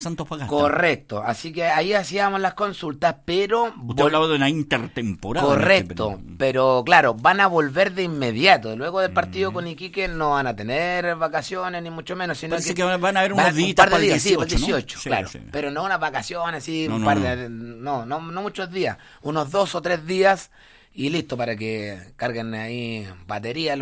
Antofagasta. Correcto, así que ahí hacíamos las consultas, pero... Usted hablaba de una intertemporada. Correcto, pero claro, van a volver de inmediato. Luego del partido con Iquique no van a tener vacaciones, ni mucho menos, sino que van a haber unos días para el 18, sí, 18, ¿no? claro. Sí. Pero no unas vacaciones así, No. no muchos días, unos 2 o 3 días y listo para que carguen ahí batería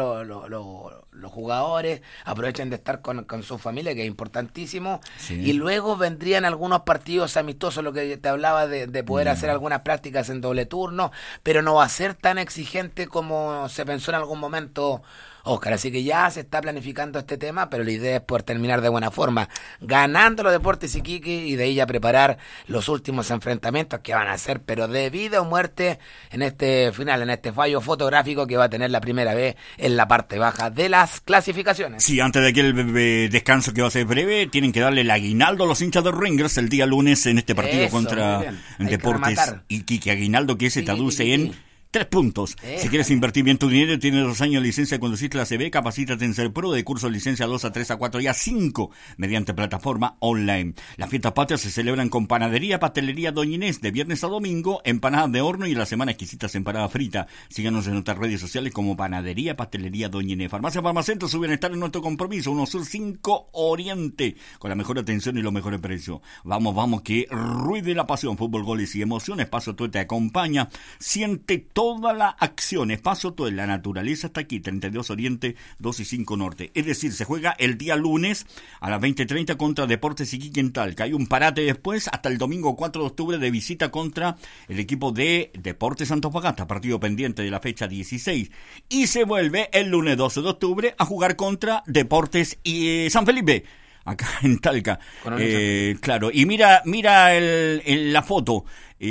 los jugadores, aprovechen de estar con su familia, que es importantísimo, y luego vendrían algunos partidos amistosos, lo que te hablaba de poder hacer algunas prácticas en doble turno, pero no va a ser tan exigente como se pensó en algún momento, Oscar, así que ya se está planificando este tema, pero la idea es poder terminar de buena forma, ganando los Deportes Iquique y de ahí ya preparar los últimos enfrentamientos que van a ser, pero de vida o muerte en este final, en este fallo fotográfico que va a tener la primera vez en la parte baja de las clasificaciones. Sí, antes de aquel descanso que va a ser breve, tienen que darle el aguinaldo a los hinchas de Rangers el día lunes en este partido contra Deportes Iquique. Aguinaldo que se traduce en 3 puntos. Si quieres invertir bien tu dinero, tienes 2 años de licencia de conducir clase B, capacítate en Ser Pro, de curso de licencia 2 a 3 a 4 y a 5, mediante plataforma online. Las fiestas patrias se celebran con Panadería Pastelería Doña Inés, de viernes a domingo, empanadas de horno y la semana exquisitas empanadas fritas. Síganos en nuestras redes sociales como Panadería Pastelería Doña Inés. Farmacia Farmacentro, su bienestar en nuestro compromiso. 1 Sur 5 Oriente, con la mejor atención y los mejores precios. Vamos, que ruide la pasión. Fútbol, goles y emociones. Paso Tuel te acompaña. Siente toda la acción. Paso Tuel, la naturaleza está aquí. 32 Oriente, 2 y 5 Norte. Es decir, se juega el día lunes a las 20:30 contra Deportes Iquique en Talca. Hay un parate después hasta el domingo 4 de octubre de visita contra el equipo de Deportes Antofagasta, partido pendiente de la fecha 16. Y se vuelve el lunes 12 de octubre a jugar contra Deportes y San Felipe, acá en Talca. Claro, y mira la foto.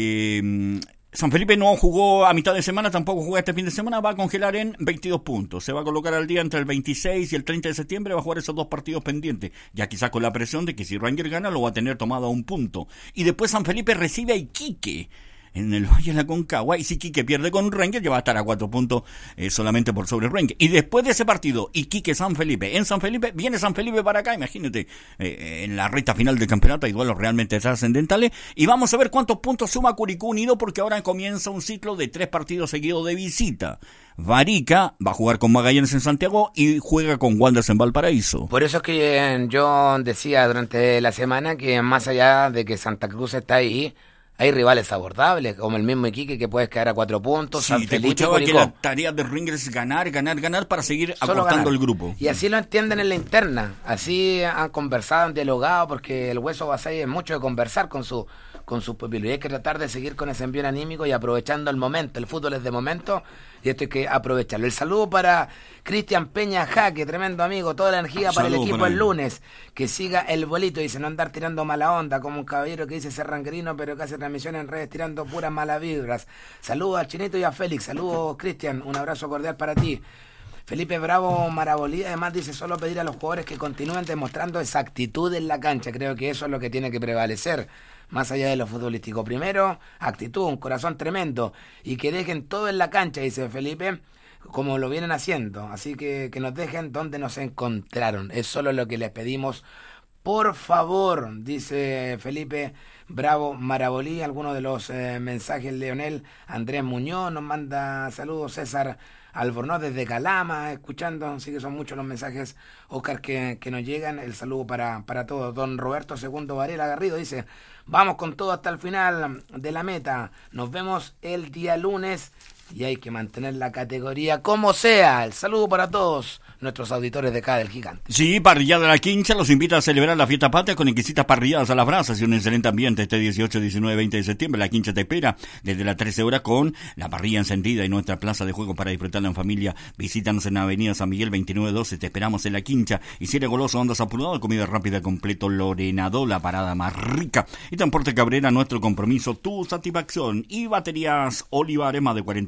San Felipe no jugó a mitad de semana, tampoco jugó este fin de semana, va a congelar en 22 puntos. Se va a colocar al día entre el 26 y el 30 de septiembre, va a jugar esos 2 partidos pendientes. Ya quizás con la presión de que si Rangers gana lo va a tener tomado a 1 punto. Y después San Felipe recibe a Iquique en el Valle de la Concagua, y si Iquique pierde con Rangers ya va a estar a 4 puntos solamente por sobre Rangers. Y después de ese partido, Iquique-San Felipe, en San Felipe, viene San Felipe para acá, imagínate, en la recta final del campeonato hay duelos realmente trascendentales, y vamos a ver cuántos puntos suma Curicó Unido, porque ahora comienza un ciclo de 3 partidos seguidos de visita. Varica va a jugar con Magallanes en Santiago y juega con Wanderers en Valparaíso. Por eso es que yo decía durante la semana que más allá de que Santa Cruz está ahí, hay rivales abordables, como el mismo Iquique, que puedes quedar a 4 puntos. Sí, San te Felipe, escuchaba Curicó. que la tarea de Rangers es ganar para seguir Solo acortando ganar. el grupo. Y así lo entienden en la interna. Así han conversado, han dialogado, porque el Hueso Basay es mucho de conversar con sus pupilos. Y hay que tratar de seguir con ese envío anímico y aprovechando el momento. El fútbol es de momento y esto hay que aprovecharlo. El saludo para Cristian Peña Jaque, tremendo amigo, toda la energía para el equipo el lunes. Que siga el bolito, dice, no andar tirando mala onda, como un caballero que dice ser ranquerino, pero que hace transmisión en redes tirando puras malas vibras. Saludos a Chinito y a Félix. Saludos, Cristian, un abrazo cordial para ti. Felipe Bravo Marabolí además dice, solo pedir a los jugadores que continúen demostrando esa actitud en la cancha. Creo que eso es lo que tiene que prevalecer, más allá de lo futbolístico. Primero, actitud, un corazón tremendo, y que dejen todo en la cancha, dice Felipe, como lo vienen haciendo. Así que nos dejen donde nos encontraron. Es solo lo que les pedimos. Por favor, dice Felipe Bravo Marabolí. Algunos de los mensajes, Leonel Andrés Muñoz nos manda saludos, César Albornoz desde Calama, escuchando, así que son muchos los mensajes, Oscar, que nos llegan. El saludo para todos. Don Roberto II Varela Garrido dice, vamos con todo hasta el final de la meta, nos vemos el día lunes y hay que mantener la categoría como sea. El saludo para todos nuestros auditores de acá del Gigante. Sí, Parrillada La Quincha los invita a celebrar la fiesta patria con exquisitas parrilladas a las brasas y un excelente ambiente este 18, 19, 20 de septiembre. La Quincha te espera desde las 13 horas con la parrilla encendida y nuestra plaza de juego para disfrutarla en familia. Visítanos en Avenida San Miguel 2912, te esperamos en La Quincha. Y si eres goloso, andas apurado, comida rápida completo Lorenado, la parada más rica. Y Transporte Cabrera, nuestro compromiso, tu satisfacción. Y Baterías Olivares, más de 40 años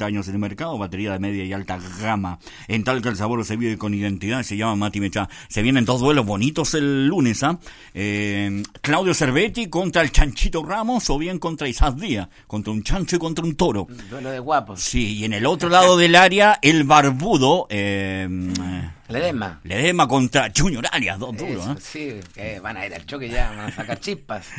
años en el mercado, batería de media y alta gama. En Talca el sabor se vive con identidad, se llama Mati Mechá. Se vienen 2 duelos bonitos el lunes, Claudio Cervetti contra el Chanchito Ramos, o bien contra Isaac Díaz, contra un chancho y contra un toro. Duelo de guapos. Sí, y en el otro lado del área, el barbudo, Ledesma contra Junior Arias, 2 duros. Sí, que van a ir al choque ya, van a sacar chispas.